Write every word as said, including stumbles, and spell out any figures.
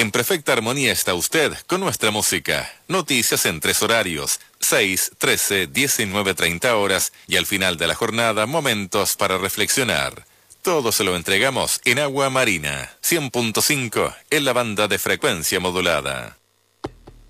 En perfecta armonía está usted con nuestra música. Noticias en tres horarios, seis, trece, diecinueve, treinta horas y al final de la jornada momentos para reflexionar. Todo se lo entregamos en Agua Marina, cien punto cinco en la banda de frecuencia modulada.